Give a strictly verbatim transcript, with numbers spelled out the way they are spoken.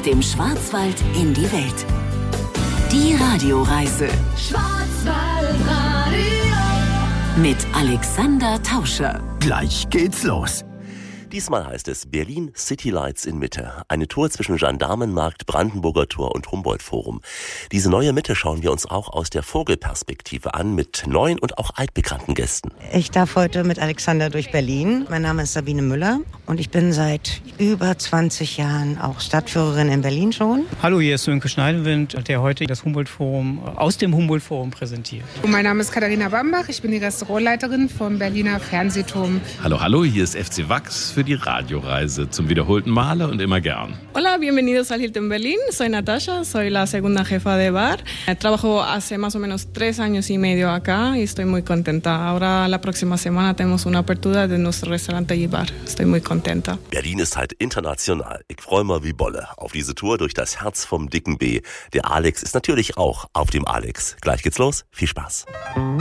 Aus dem Schwarzwald in die Welt. Die Radioreise. Schwarzwaldradio. Mit Alexander Tauscher. Gleich geht's los. Diesmal heißt es Berlin City Lights in Mitte. Eine Tour zwischen Gendarmenmarkt, Brandenburger Tor und Humboldt-Forum. Diese neue Mitte schauen wir uns auch aus der Vogelperspektive an mit neuen und auch altbekannten Gästen. Ich darf heute mit Alexander durch Berlin. Mein Name ist Sabine Müller und ich bin seit über zwanzig Jahren auch Stadtführerin in Berlin schon. Hallo, hier ist Sönke Schneidewind, der heute das Humboldt-Forum aus dem Humboldt-Forum präsentiert. Mein Name ist Katharina Bambach, ich bin die Restaurantleiterin vom Berliner Fernsehturm. Hallo, hallo, hier ist F C Wachs für die Radioreise zum wiederholten Male und immer gern. Hola, bienvenidos al Hilton Berlin. Soy Natasha, soy la segunda jefa de bar. Trabajo hace más o menos tres años y medio acá y estoy muy contenta. Ahora la próxima semana tenemos una apertura de nuestro restaurante y bar. Estoy muy contenta. Berlin ist halt international. Ich freue mich wie Bolle auf diese Tour durch das Herz vom dicken B. Der Alex ist natürlich auch auf dem Alex. Gleich geht's los. Viel Spaß.